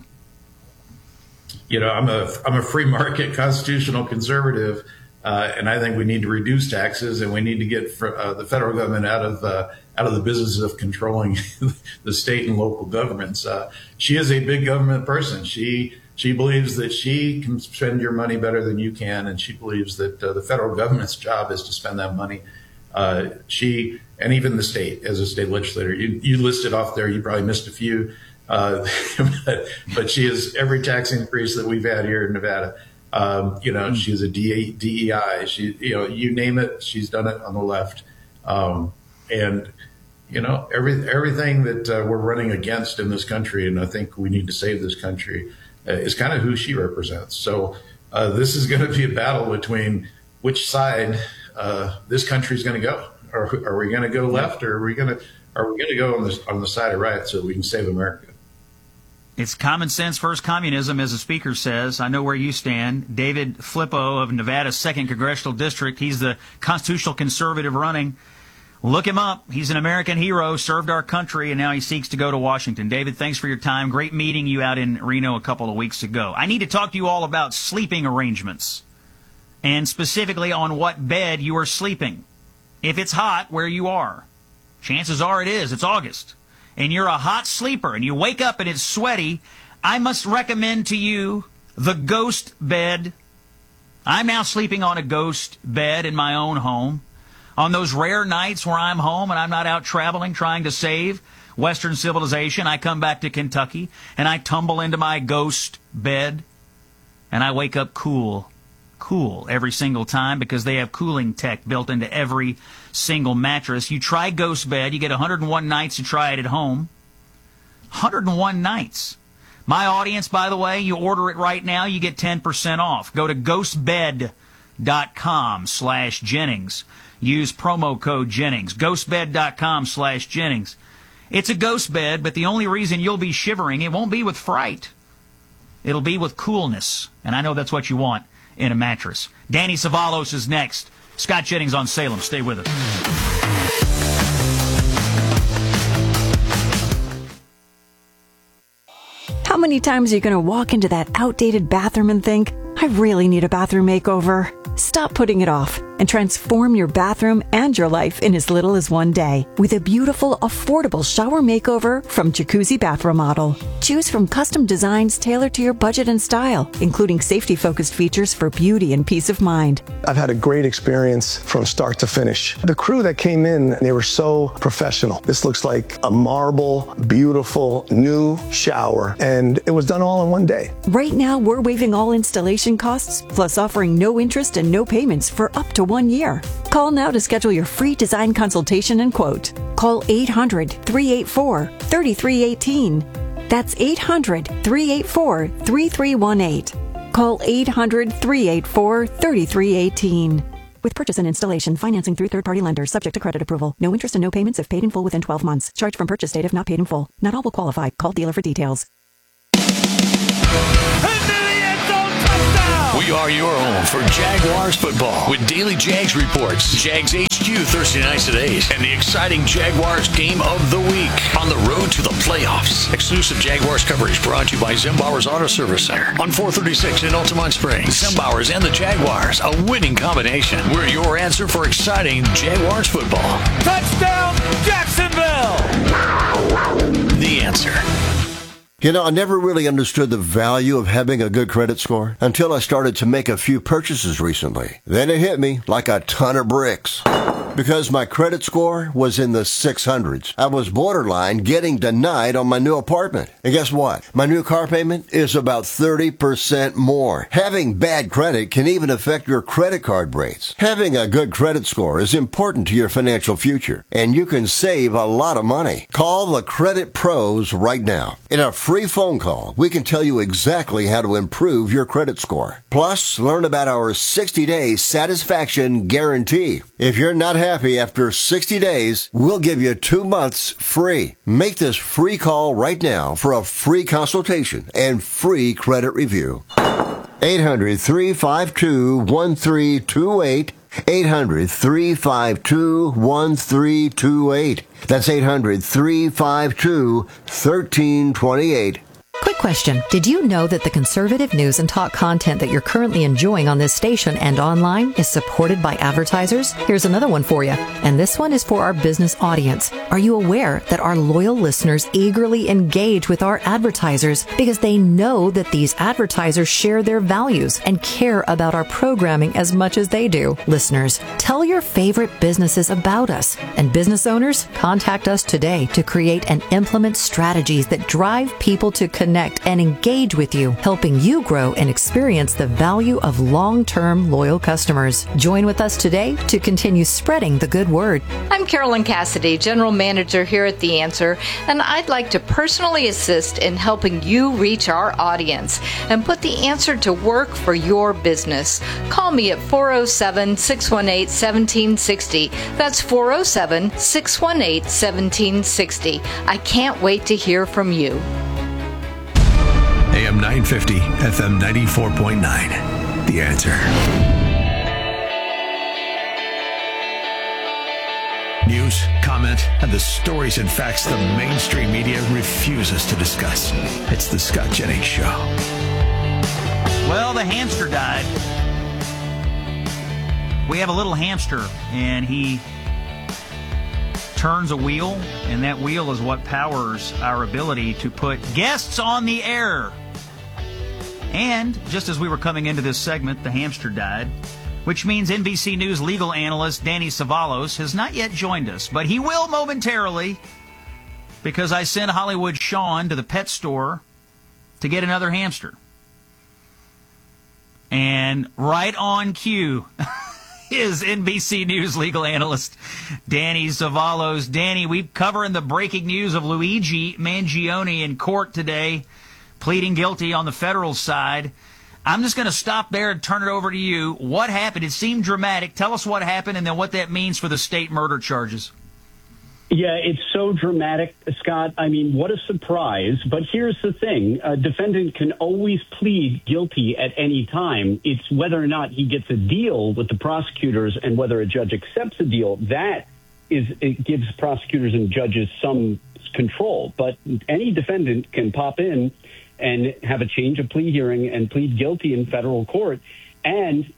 I'm a free market constitutional conservative. And I think we need to reduce taxes, and we need to get the federal government out of the business of controlling the state and local governments. She is a big government person. She believes that she can spend your money better than you can, and she believes that the federal government's job is to spend that money. She and even the state, as a state legislator, you listed off there. You probably missed a few, but she is every tax increase that we've had here in Nevada. She's a DEI. You name it, she's done it on the left. Everything that we're running against in this country, and I think we need to save this country, is kind of who she represents. So this is going to be a battle between which side this country is going to go. Are we going to go left, or are we going to go on the side of right so that we can save America? It's common sense versus communism, as the speaker says. I know where you stand. David Flippo of Nevada's 2nd Congressional District. He's the constitutional conservative running. Look him up. He's an American hero, served our country, and now he seeks to go to Washington. David, thanks for your time. Great meeting you out in Reno a couple of weeks ago. I need to talk to you all about sleeping arrangements, and specifically on what bed you are sleeping. If it's hot where you are, chances are it is. It's August. And you're a hot sleeper, and you wake up and it's sweaty, I must recommend to you the Ghost Bed. I'm now sleeping on a Ghost Bed in my own home. On those rare nights where I'm home and I'm not out traveling trying to save Western civilization, I come back to Kentucky, and I tumble into my Ghost Bed, and I wake up cool every single time because they have cooling tech built into every single mattress. You try Ghost Bed. You get 101 nights to try it at home. 101 nights. My audience, by the way, you order it right now, you get 10% off. Go to ghostbed.com/Jennings. Use promo code Jennings. Ghostbed.com/Jennings. It's a ghost bed, but the only reason you'll be shivering, it won't be with fright. It'll be with coolness. And I know that's what you want in a mattress. Danny Savalos is next. Scott Jennings on Salem. Stay with us. How many times are you going to walk into that outdated bathroom and think, I really need a bathroom makeover? Stop putting it off. and transform your bathroom and your life in as little as one day with a beautiful, affordable shower makeover from Jacuzzi Bath Remodel. Choose from custom designs tailored to your budget and style, including safety-focused features for beauty and peace of mind. I've had a great experience from start to finish. The crew that came in, they were so professional. This looks like a marble, beautiful, new shower, and it was done all in one day. Right now, we're waiving all installation costs, plus offering no interest and no payments for up to 1 year. Call now to schedule your free design consultation and quote. Call 800-384-3318. That's 800-384-3318. Call 800-384-3318. With purchase and installation, financing through third-party lenders, subject to credit approval. No interest and no payments if paid in full within 12 months. Charge from purchase date if not paid in full. Not all will qualify. Call dealer for details. We are your home for Jaguars football with daily Jags reports, Jags HQ Thursday nights at 8, and the exciting Jaguars game of the week on the road to the playoffs. Exclusive Jaguars coverage brought to you by Zimbauer's Auto Service Center on 436 in Altamont Springs. Zimbauer's and the Jaguars, a winning combination. We're your answer for exciting Jaguars football. Touchdown, Jacksonville! The answer. You know, I never really understood the value of having a good credit score until I started to make a few purchases recently. Then it hit me like a ton of bricks. Because my credit score was in the 600s. I was borderline getting denied on my new apartment. And guess what? My new car payment is about 30% more. Having bad credit can even affect your credit card rates. Having a good credit score is important to your financial future, and you can save a lot of money. Call the Credit Pros right now. In a free phone call, we can tell you exactly how to improve your credit score. Plus, learn about our 60-day satisfaction guarantee. If you're not happy after 60 days, we'll give you 2 months free. Make this free call right now for a free consultation and free credit review. 800-352-1328. 800-352-1328. That's 800-352-1328. Quick question. Did you know that the conservative news and talk content that you're currently enjoying on this station and online is supported by advertisers? Here's another one for you. And this one is for our business audience. Are you aware that our loyal listeners eagerly engage with our advertisers because they know that these advertisers share their values and care about our programming as much as they do? Listeners, tell your favorite businesses about us. And business owners, contact us today to create and implement strategies that drive people to connect and engage with you, helping you grow and experience the value of long-term loyal customers. Join with us today to continue spreading the good word. I'm Carolyn Cassidy, General Manager here at The Answer, and I'd like to personally assist in helping you reach our audience and put The Answer to work for your business. Call me at 407-618-1760. That's 407-618-1760. I can't wait to hear from you. AM 950, FM 94.9. The Answer. News, comment, and the stories and facts the mainstream media refuses to discuss. It's the Scott Jennings Show. Well, the hamster died. We have a little hamster, and he turns a wheel, and that wheel is what powers our ability to put guests on the air. And just as we were coming into this segment, the hamster died, which means NBC News legal analyst Danny Savalos has not yet joined us, but he will momentarily, because I sent Hollywood Sean to the pet store to get another hamster. And right on cue is NBC News legal analyst Danny Savalos. Danny, we're covering the breaking news of Luigi Mangione in court today, pleading guilty on the federal side. I'm just going to stop there and turn it over to you. What happened? It seemed dramatic. Tell us what happened and then what that means for the state murder charges. Yeah, it's so dramatic, Scott. I mean, what a surprise. But here's the thing. A defendant can always plead guilty at any time. It's whether or not he gets a deal with the prosecutors and whether a judge accepts a deal. It gives prosecutors and judges some control. But any defendant can pop in and have a change of plea hearing and plead guilty in federal court. And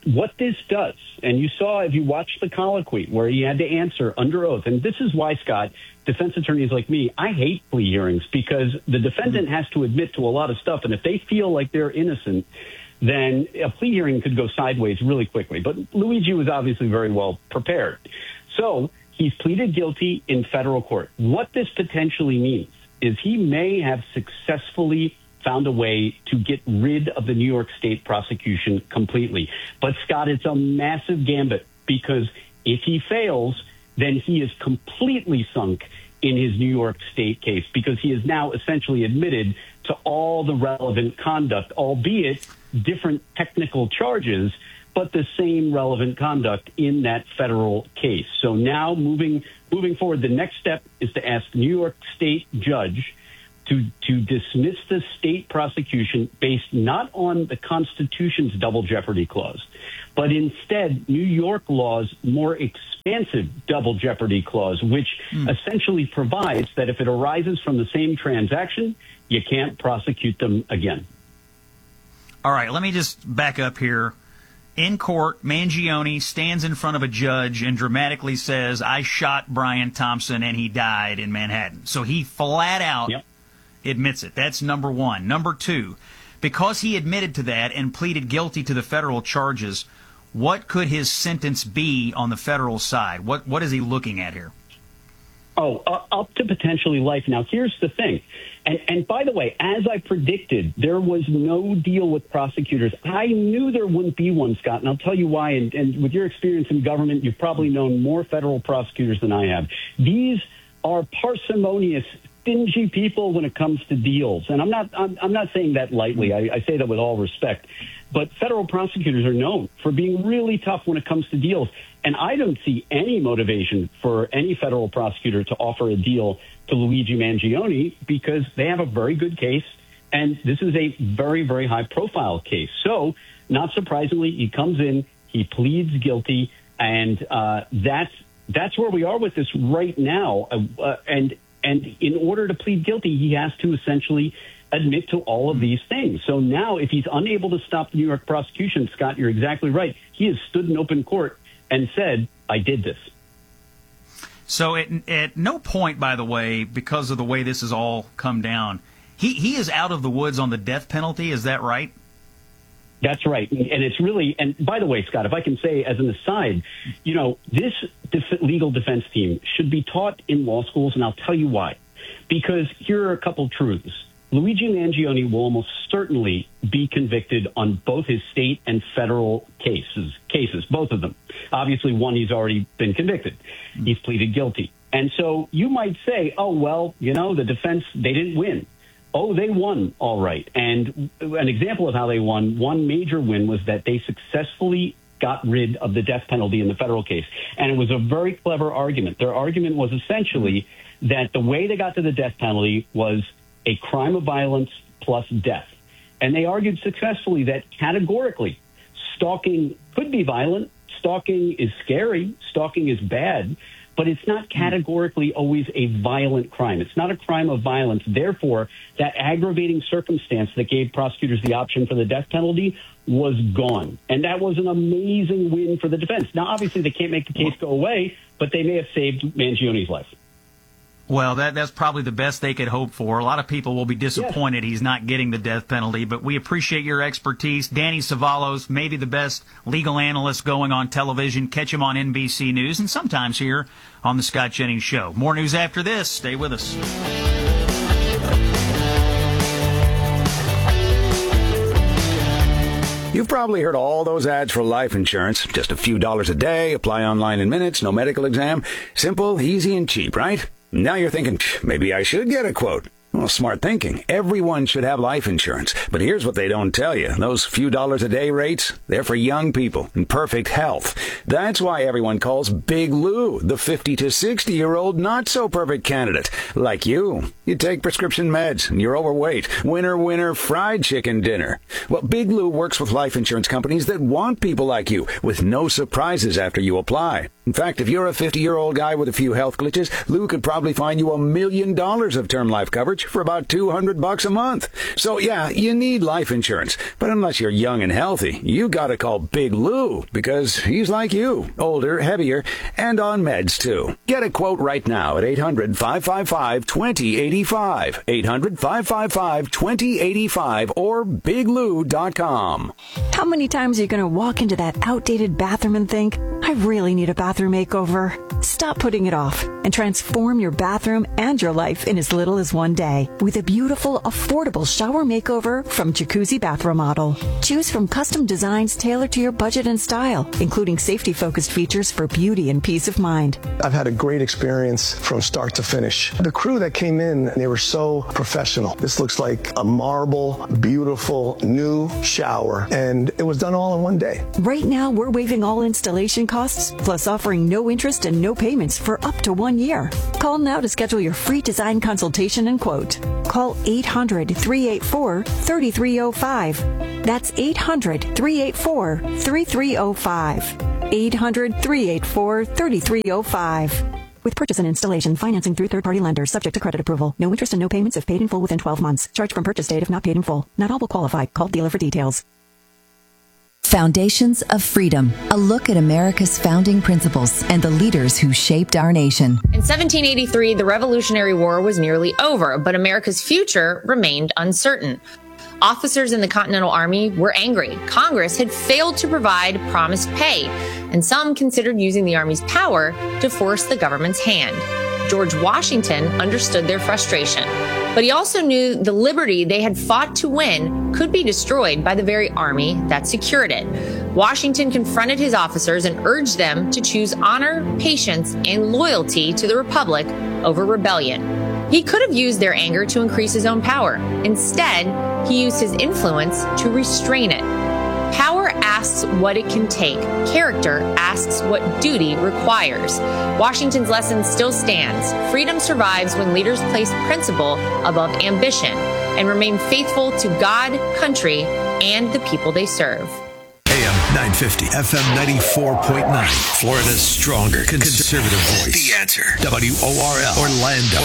what this does, and you saw if you watched the colloquy where he had to answer under oath, and this is why, Scott, defense attorneys like me, I hate plea hearings because the defendant has to admit to a lot of stuff, and if they feel like they're innocent, then a plea hearing could go sideways really quickly. But Luigi was obviously very well prepared. So he's pleaded guilty in federal court. What this potentially means is he may have successfully found a way to get rid of the New York State prosecution completely. But, Scott, it's a massive gambit because if he fails, then he is completely sunk in his New York State case because he is now essentially admitted to all the relevant conduct, albeit different technical charges, but the same relevant conduct in that federal case. So now moving forward, the next step is to ask New York State judge to dismiss the state prosecution based not on the Constitution's double jeopardy clause, but instead New York law's more expansive double jeopardy clause, which essentially provides that if it arises from the same transaction, you can't prosecute them again. All right, let me just back up here. In court, Mangione stands in front of a judge and dramatically says, I shot Brian Thompson and he died in Manhattan. So he flat out admits it. That's number one. Number two, because he admitted to that and pleaded guilty to the federal charges, what could his sentence be on the federal side? What is he looking at here? Up to potentially life. Now, here's the thing. And by the way, as I predicted, there was no deal with prosecutors. I knew there wouldn't be one, Scott, and I'll tell you why. And with your experience in government, you've probably known more federal prosecutors than I have. These are parsimonious, stingy people when it comes to deals. And I'm not saying that lightly. I say that with all respect. But federal prosecutors are known for being really tough when it comes to deals. And I don't see any motivation for any federal prosecutor to offer a deal to Luigi Mangione because they have a very good case. And this is a very, very high profile case. So not surprisingly, he comes in, he pleads guilty. And that's where we are with this right now. And in order to plead guilty, he has to essentially admit to all of these things. So now if he's unable to stop the New York prosecution, Scott, you're exactly right. He has stood in open court and said, I did this. So at no point, by the way, because of the way this has all come down, he is out of the woods on the death penalty. Is that right? That's right. And it's really, and by the way, Scott, if I can say as an aside, this legal defense team should be taught in law schools, and I'll tell you why. Because here are a couple truths. Luigi Mangione will almost certainly be convicted on both his state and federal cases, both of them. Obviously, one, he's already been convicted. He's pleaded guilty. And so you might say, oh, well, the defense, they didn't win. Oh, they won, all right. And an example of how they won, one major win was that they successfully got rid of the death penalty in the federal case. And it was a very clever argument. Their argument was essentially that the way they got to the death penalty was a crime of violence plus death. And they argued successfully that categorically stalking could be violent, stalking is scary, stalking is bad, but it's not categorically always a violent crime. It's not a crime of violence. Therefore, that aggravating circumstance that gave prosecutors the option for the death penalty was gone. And that was an amazing win for the defense. Now, obviously, they can't make the case go away, but they may have saved Mangione's life. Well, that's probably the best they could hope for. A lot of people will be disappointed he's not getting the death penalty, but we appreciate your expertise. Danny Cevallos, maybe the best legal analyst going on television. Catch him on NBC News and sometimes here on The Scott Jennings Show. More news after this. Stay with us. You've probably heard all those ads for life insurance. Just a few dollars a day, apply online in minutes, no medical exam. Simple, easy, and cheap, right? Now you're thinking, maybe I should get a quote. Well, smart thinking. Everyone should have life insurance. But here's what they don't tell you. Those few dollars a day rates, they're for young people in perfect health. That's why everyone calls Big Lou the 50 to 60-year-old not-so-perfect candidate. Like you. You take prescription meds and you're overweight. Winner, fried chicken dinner. Well, Big Lou works with life insurance companies that want people like you with no surprises after you apply. In fact, if you're a 50-year-old guy with a few health glitches, Lou could probably find you $1 million of term life coverage for about $200 a month. So yeah, you need life insurance. But unless you're young and healthy, you gotta call Big Lou, because he's like you, older, heavier, and on meds too. Get a quote right now at 800-555-2085, 800-555-2085, or biglou.com. How many times are you going to walk into that outdated bathroom and think, I really need a bathroom makeover? Stop putting it off and transform your bathroom and your life in as little as one day with a beautiful, affordable shower makeover from Jacuzzi Bath Remodel. Choose from custom designs tailored to your budget and style, including safety-focused features for beauty and peace of mind. I've had a great experience from start to finish. The crew that came in, they were so professional. This looks like a marble, beautiful, new shower, and it was done all in one day. Right now, we're waiving all installation costs, plus offering no interest and no payments for up to 1 year. Call now to schedule your free design consultation and quote. Call 800-384-3305. That's 800-384-3305. 800-384-3305. With purchase and installation, financing through third-party lenders, subject to credit approval. No interest and no payments if paid in full within 12 months. Charge from purchase date if not paid in full. Not all will qualify. Call dealer for details. Foundations of Freedom, a look at America's founding principles and the leaders who shaped our nation. In 1783, the Revolutionary War was nearly over, but America's future remained uncertain. Officers in the Continental Army were angry. Congress had failed to provide promised pay, and some considered using the Army's power to force the government's hand. George Washington understood their frustration, but he also knew the liberty they had fought to win could be destroyed by the very army that secured it. Washington confronted his officers and urged them to choose honor, patience, and loyalty to the Republic over rebellion. He could have used their anger to increase his own power. Instead, he used his influence to restrain it. Power asks what it can take. Character asks what duty requires. Washington's lesson still stands. Freedom survives when leaders place principle above ambition and remain faithful to God, country, and the people they serve. AM 950, FM 94.9. Florida's stronger conservative voice. The Answer. WORL. Orlando.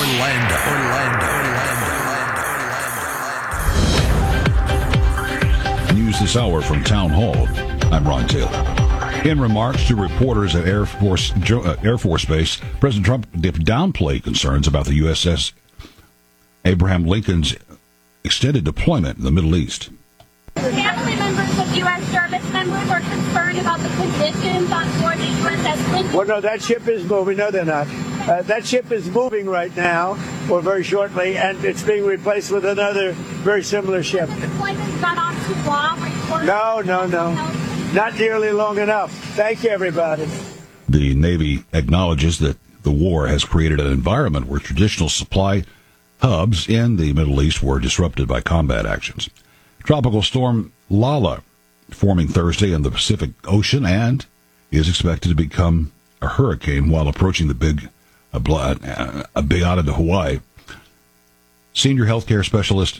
News this hour from Town Hall. I'm Ron Taylor. In remarks to reporters at Air Force Base, President Trump downplayed concerns about the USS Abraham Lincoln's extended deployment in the Middle East. Family members of U.S. service members are concerned about the conditions on board the USS Lincoln. Well, no, that ship is moving. No, they're not. That ship is moving right now, or very shortly, and it's being replaced with another very similar ship. The deployment's gone on too long. No. Not nearly long enough. Thank you, everybody. The Navy acknowledges that the war has created an environment where traditional supply hubs in the Middle East were disrupted by combat actions. Tropical storm Lala forming Thursday in the Pacific Ocean and is expected to become a hurricane while approaching the Big Island of Hawaii. Senior healthcare specialist.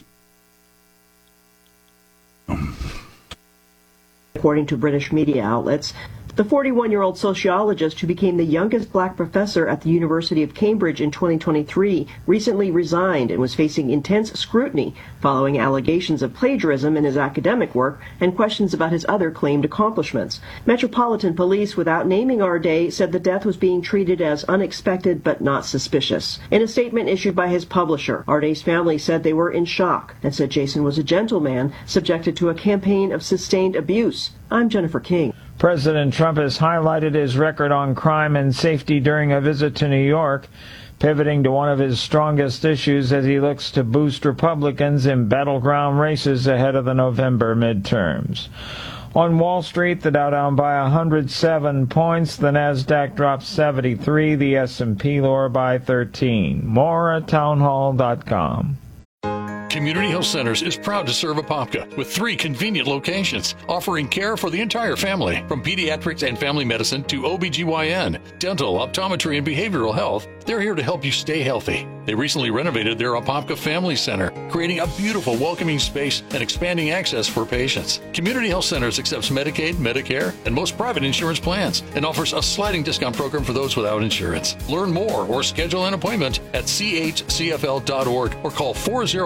According to British media outlets, the 41-year-old sociologist who became the youngest black professor at the University of Cambridge in 2023 recently resigned and was facing intense scrutiny following allegations of plagiarism in his academic work and questions about his other claimed accomplishments. Metropolitan Police, without naming Arday, said the death was being treated as unexpected but not suspicious. In a statement issued by his publisher, Arday's family said they were in shock and said Jason was a gentleman subjected to a campaign of sustained abuse. I'm Jennifer King. President Trump has highlighted his record on crime and safety during a visit to New York, pivoting to one of his strongest issues as he looks to boost Republicans in battleground races ahead of the November midterms. On Wall Street, the Dow down by 107 points, the Nasdaq dropped 73, the S&P lower by 13. More at townhall.com. Community Health Centers is proud to serve Apopka with 3 convenient locations, offering care for the entire family, from pediatrics and family medicine to OBGYN, dental, optometry, and behavioral health. They're here to help you stay healthy. They recently renovated their Apopka Family Center, creating a beautiful, welcoming space and expanding access for patients. Community Health Centers accepts Medicaid, Medicare, and most private insurance plans and offers a sliding discount program for those without insurance. Learn more or schedule an appointment at chcfl.org or call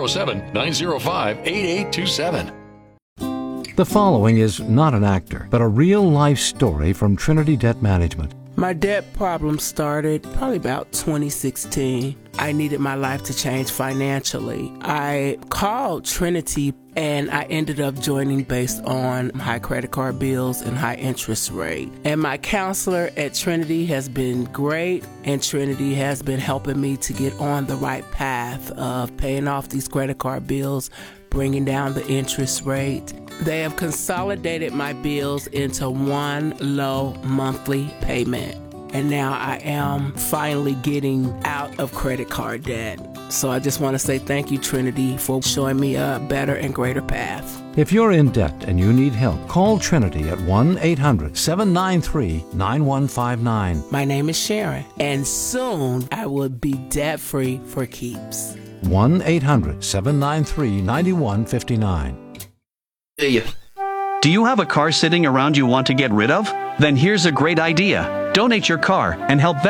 407-905-8827. The following is not an actor, but a real-life story from Trinity Debt Management. My debt problem started probably about 2016. I needed my life to change financially. I called Trinity and I ended up joining based on high credit card bills and high interest rate. And my counselor at Trinity has been great, and Trinity has been helping me to get on the right path of paying off these credit card bills, bringing down the interest rate. They have consolidated my bills into one low monthly payment. And now I am finally getting out of credit card debt. So I just want to say thank you, Trinity, for showing me a better and greater path. If you're in debt and you need help, call Trinity at 1-800-793-9159. My name is Sharon, and soon I will be debt-free for keeps. 1-800-793-9159. Do you have a car sitting around you want to get rid of? Then here's a great idea. Donate your car and help